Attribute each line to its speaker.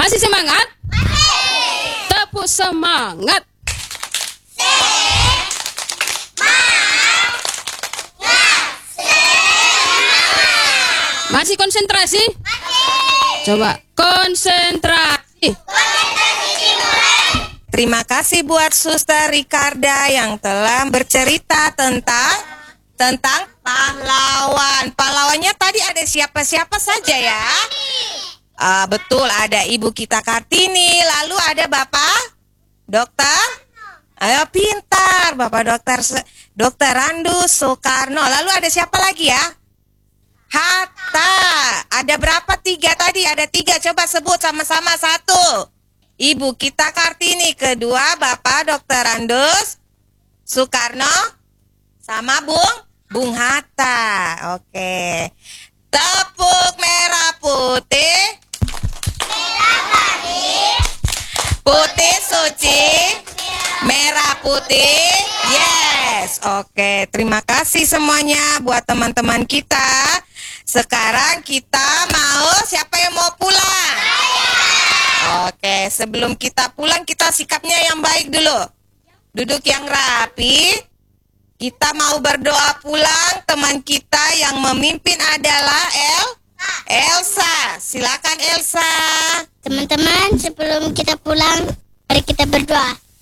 Speaker 1: Masih semangat? Tepuk semangat. Masih konsentrasi? Coba konsentrasi.
Speaker 2: Terima kasih buat Suster Ricarda yang telah bercerita tentang pahlawan. Pahlawannya tadi ada siapa-siapa saja ya? Betul, ada Ibu kita Kartini, lalu ada Bapak Dokter. Ayo pintar, Bapak Dokter Randus Soekarno. Lalu ada siapa lagi ya? Hatta. Ada berapa? 3 tadi? Ada 3. Coba sebut sama-sama. 1. Ibu kita Kartini. Kedua, Bapak Dokter Randus Soekarno. Sama Bung Hatta. Oke. Tepuk merah putih. Putih suci. Merah putih. Yes. Oke. Terima kasih semuanya buat teman-teman kita. Sekarang kita mau, siapa yang mau pulang? Oke, sebelum kita pulang kita sikapnya yang baik dulu. Duduk yang rapi. Kita mau berdoa pulang. Teman kita yang memimpin adalah Elsa. Silakan Elsa.
Speaker 3: Teman-teman, sebelum kita pulang, mari kita berdoa.